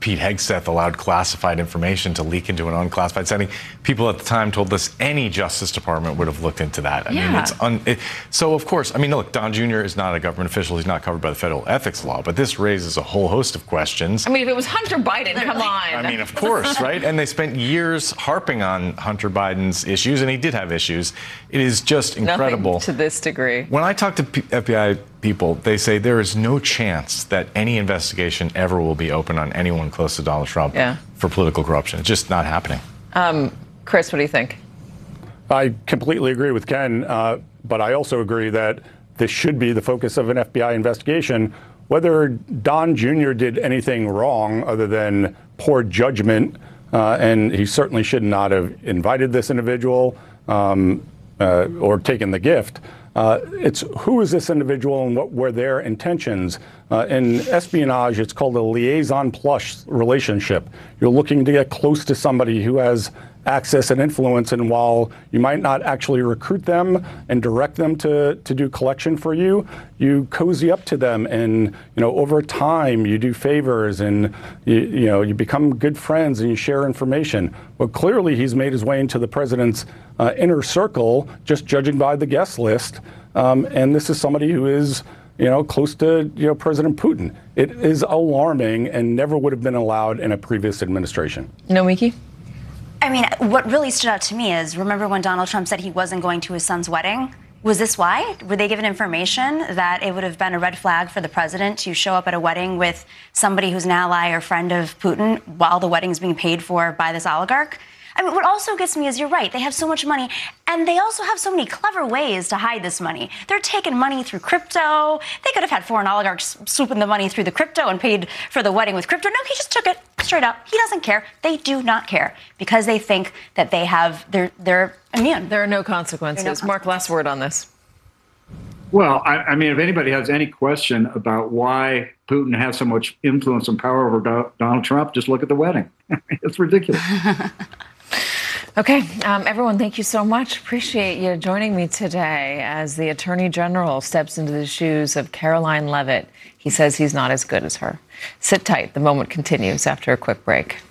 Pete Hegseth allowed classified information to leak into an unclassified setting. People at the time told us any Justice Department would have looked into that. I mean, so of course, I mean, look, Don Jr. is not a government official. He's not covered by the federal ethics law, but this raises a whole host of questions. I mean, if it was Hunter Biden, come on. I mean, of course, right? And they spent years harping on Hunter Biden's issues, and he did have issues. It is just incredible. Nothing to this degree. When I talk to FBI people, they say there is no chance that any investigation ever will be open on anyone close to Donald Trump for political corruption. It's just not happening. Chris, what do you think? I completely agree with Ken, but I also agree that this should be the focus of an FBI investigation. Whether Don Jr. did anything wrong other than poor judgment, and he certainly should not have invited this individual or taken the gift. It's who is this individual and what were their intentions. In espionage, it's called a liaison plus relationship. You're looking to get close to somebody who has access and influence, and while you might not actually recruit them and direct them to do collection for you, you cozy up to them, and over time you do favors, and you become good friends and you share information. Well, clearly he's made his way into the president's inner circle, just judging by the guest list, and this is somebody who is close to President Putin. It is alarming and never would have been allowed in a previous administration. Nomiki? I mean, what really stood out to me is, remember when Donald Trump said he wasn't going to his son's wedding? Was this why? Were they given information that it would have been a red flag for the president to show up at a wedding with somebody who's an ally or friend of Putin while the wedding is being paid for by this oligarch? I mean, what also gets me is, you're right, they have so much money, and they also have so many clever ways to hide this money. They're taking money through crypto. They could have had foreign oligarchs swooping the money through the crypto and paid for the wedding with crypto. No, he just took it straight up. He doesn't care. They do not care because they think that they have, they're immune. There are no consequences. Mark, last word on this. Well, I mean, if anybody has any question about why Putin has so much influence and power over Donald Trump, just look at the wedding. It's ridiculous. Okay, everyone, thank you so much. Appreciate you joining me today as the Attorney General steps into the shoes of Caroline Leavitt. He says he's not as good as her. Sit tight. The Moment continues after a quick break.